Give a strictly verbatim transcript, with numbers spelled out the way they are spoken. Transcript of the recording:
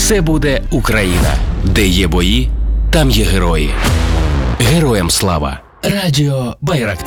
все буде Україна. Де є бої, там є герої. Героям слава. Радіо Байрактар.